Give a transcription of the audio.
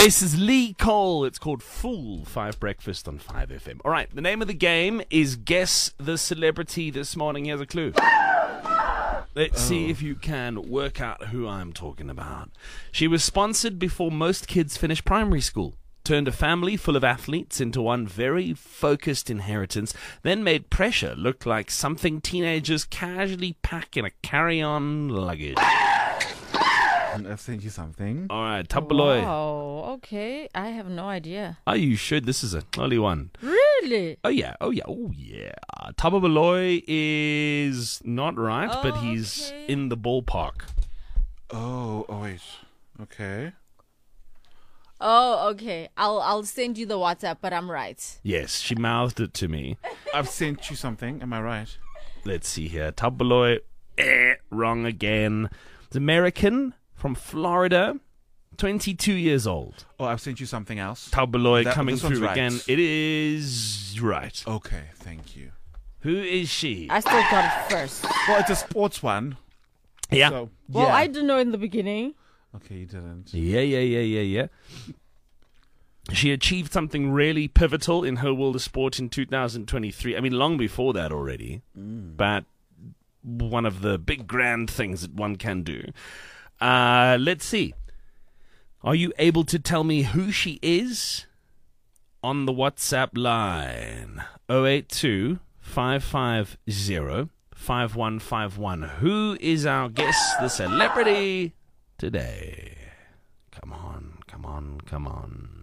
This is Lee Cole. It's called Fool 5 Breakfast on 5FM. All right, the name of the game is Guess the Celebrity this morning. Here's a clue. Let's see if you can work out who I'm talking about. She was sponsored before most kids finished primary school, turned a family full of athletes into one very focused inheritance, then made pressure look like something teenagers casually pack in a carry-on luggage. I've sent you something. All right, Tabaloy. Wow, okay. I have no idea. Are you sure this is an early one? Really? Oh, yeah. Tabaloy is not right, but he's Okay. in the ballpark. Oh, wait. Okay. Oh, okay. I'll send you the WhatsApp, but I'm right. Yes, she mouthed it to me. I've sent you something. Am I right? Let's see here. Tabaloy, wrong again. It's American from Florida, 22 years old. Oh, I've sent you something else. Tabaloy coming this one's through right. again. It is right. Okay, thank you. Who is she? I still got it first. Well, it's a sports one. Yeah. So, Well, yeah. I didn't know in the beginning. Okay, you didn't. Yeah. She achieved something really pivotal in her world of sport in 2023. I mean, long before that already. But one of the big grand things that one can do. Let's see. Are you able to tell me who she is? On the WhatsApp line. 082 550 5151. Who is our guest, the celebrity, today? Come on.